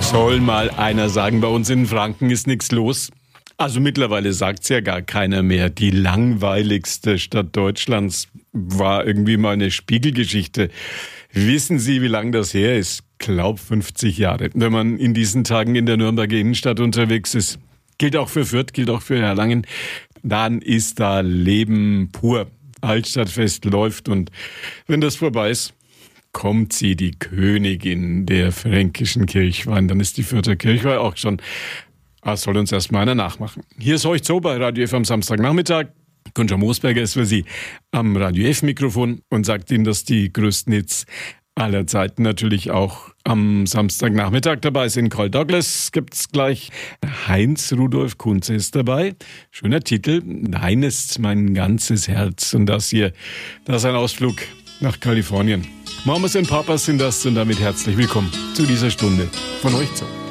Soll mal einer sagen, bei uns in Franken ist nichts los? Also mittlerweile sagt's ja gar keiner mehr. Die langweiligste Stadt Deutschlands war irgendwie mal eine Spiegelgeschichte. Wissen Sie, wie lang das her ist? Glaub 50 Jahre. Wenn man in diesen Tagen in der Nürnberger Innenstadt unterwegs ist, gilt auch für Fürth, gilt auch für Erlangen, dann ist da Leben pur. Altstadtfest läuft und wenn das vorbei ist, kommt sie, die Königin der fränkischen Kirchweih. Dann ist die Fürther Kirchweih auch schon. Das soll uns erstmal einer nachmachen. Hier ist Horcht so bei Radio F am Samstagnachmittag. Gunter Moosberger ist für Sie am Radio F-Mikrofon und sagt Ihnen, dass die größten Hits aller Zeiten natürlich auch am Samstagnachmittag dabei sind. Carl Douglas gibt's gleich. Heinz Rudolf Kunze ist dabei. Schöner Titel. Dein ist mein ganzes Herz. Und das hier, das ist ein Ausflug nach Kalifornien. Mamas und Papas sind das und damit herzlich willkommen zu dieser Stunde von Horcht so.